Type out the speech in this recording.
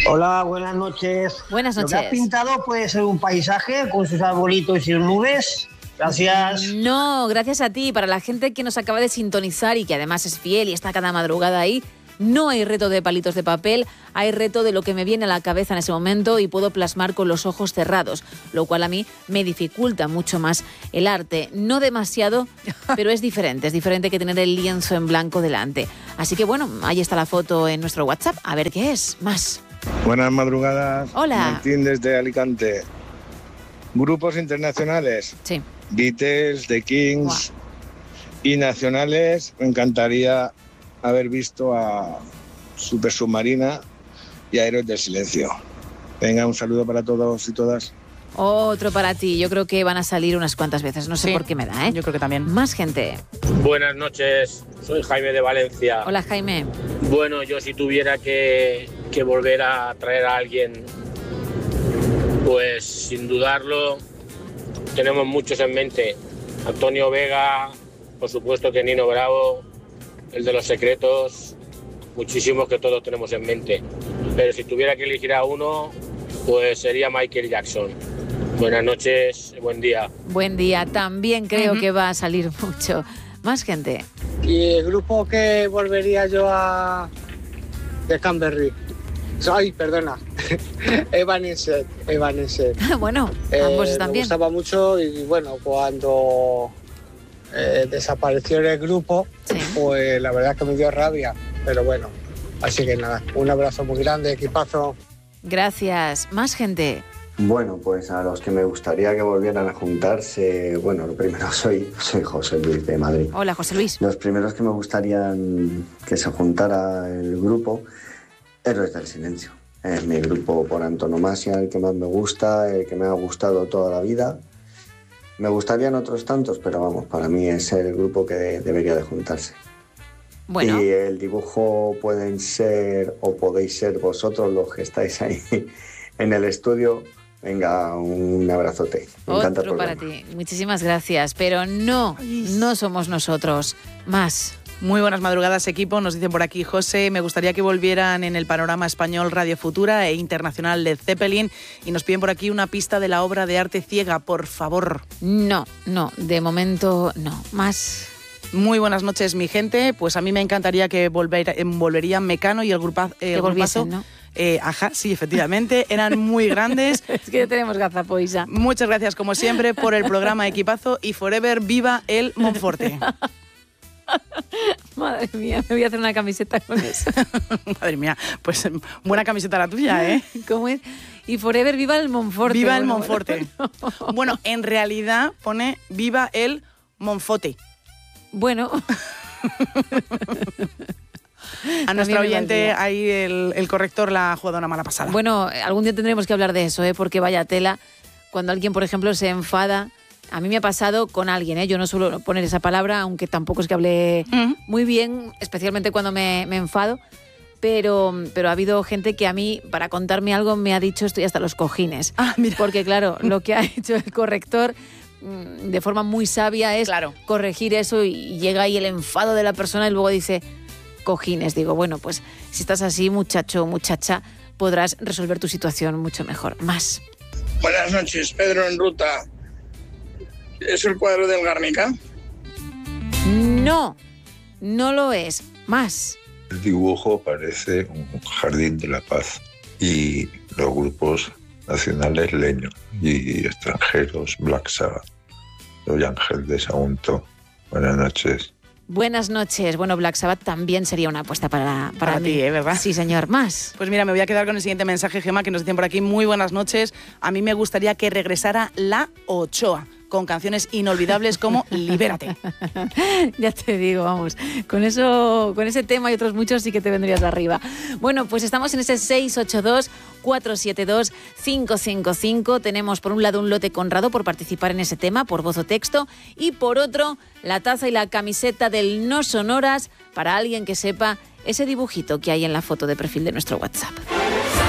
Hola, buenas noches. Buenas noches. Lo que has pintado puede ser un paisaje con sus arbolitos y sus nubes. Gracias. No, gracias a ti. Para la gente que nos acaba de sintonizar y que además es fiel y está cada madrugada ahí, no hay reto de palitos de papel, hay reto de lo que me viene a la cabeza en ese momento y puedo plasmar con los ojos cerrados, lo cual a mí me dificulta mucho más el arte. No demasiado, pero es diferente que tener el lienzo en blanco delante. Así que bueno, ahí está la foto en nuestro WhatsApp, a ver qué es, más. Buenas madrugadas. Hola. Martín desde Alicante. Grupos internacionales. Sí. Beatles, The Kings. Y nacionales, me encantaría haber visto a Super Submarina y a Héroes del Silencio. Venga, un saludo para todos y todas. Otro para ti. Yo creo que van a salir unas cuantas veces. No sé por qué me da, ¿eh? Yo creo que también. Más gente. Buenas noches. Soy Jaime de Valencia. Hola, Jaime. Bueno, yo si tuviera que volver a traer a alguien, pues sin dudarlo, tenemos muchos en mente. Antonio Vega, por supuesto que Nino Bravo, el de Los Secretos, muchísimos que todos tenemos en mente. Pero si tuviera que elegir a uno, pues sería Michael Jackson. Buenas noches, buen día. Buen día. También creo que va a salir mucho. Más gente. Y el grupo que volvería yo a... de Canberry. Ay, perdona. Evanescence. Bueno, ambos están me bien. gustaba mucho y bueno, cuando desapareció el grupo, pues la verdad es que me dio rabia. Pero bueno, así que nada, un abrazo muy grande, equipazo. Gracias. Más gente. Bueno, pues a los que me gustaría que volvieran a juntarse, bueno, lo primero soy José Luis de Madrid. Hola, José Luis. Los primeros que me gustarían que se juntara el grupo, Héroes del Silencio. Es mi grupo por antonomasia, el que más me gusta, el que me ha gustado toda la vida. Me gustarían otros tantos, pero vamos, para mí es el grupo que debería de juntarse. Bueno. Y el dibujo pueden ser o podéis ser vosotros los que estáis ahí en el estudio. Venga, un abrazote. Me encanta el Otro para programa. ti. Muchísimas gracias. Pero no somos nosotros. Más. Muy buenas madrugadas, equipo. Nos dicen por aquí, José, me gustaría que volvieran en el panorama español Radio Futura e internacional de Zeppelin. Y nos piden por aquí una pista de la obra de arte Ciega, por favor. No, de momento no. Más. Muy buenas noches, mi gente. Pues a mí me encantaría que volverían Mecano y el grupazo. Que volviesen, ¿no? Ajá, sí, efectivamente, eran muy grandes. Es que ya tenemos gazapoisa. Muchas gracias, como siempre, por el programa Equipazo y forever viva el Monforte. Madre mía, me voy a hacer una camiseta con eso. Madre mía, pues buena camiseta la tuya, ¿eh? ¿Cómo es? Y forever viva el Monforte. Viva el Monforte. Bueno, en realidad pone viva el Monfote. Bueno. A nuestra oyente, ahí el corrector la ha jugado una mala pasada. Bueno, algún día tendremos que hablar de eso, porque vaya tela. Cuando alguien, por ejemplo, se enfada. A mí me ha pasado con alguien, yo no suelo poner esa palabra, aunque tampoco es que hable muy bien, especialmente cuando me enfado. Pero ha habido gente que a mí, para contarme algo, me ha dicho estoy hasta los cojines. Mira. Porque claro, lo que ha hecho el corrector de forma muy sabia es corregir eso y llega ahí el enfado de la persona y luego dice cojines. Digo, bueno, pues si estás así, muchacho o muchacha, podrás resolver tu situación mucho mejor. Más. Buenas noches, Pedro en ruta. ¿Es el cuadro del Guernica? No lo es. Más. El dibujo parece un jardín de la paz y los grupos nacionales Leño y extranjeros Black Sabbath. Soy Ángel de Sagunto. Buenas noches. Buenas noches. Bueno, Black Sabbath también sería una apuesta para mí. ti, ¿verdad? Sí, señor. Más. Pues mira, me voy a quedar con el siguiente mensaje, Gemma, que nos dicen por aquí. Muy buenas noches. A mí me gustaría que regresara La Ochoa, con canciones inolvidables como Libérate. Ya te digo, vamos, con ese tema y otros muchos sí que te vendrías arriba. Bueno, pues estamos en ese 682-472-555. Tenemos por un lado un lote Conrado por participar en ese tema, por voz o texto, y por otro la taza y la camiseta del No Sonoras para alguien que sepa ese dibujito que hay en la foto de perfil de nuestro WhatsApp.